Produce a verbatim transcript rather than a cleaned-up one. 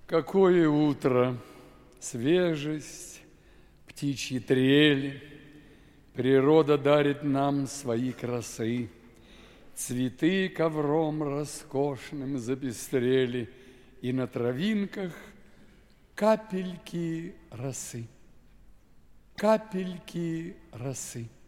Какое утро, свежесть, птичьи трели, природа дарит нам свои красы. Цветы ковром роскошным запестрели, и на травинках капельки росы, капельки росы.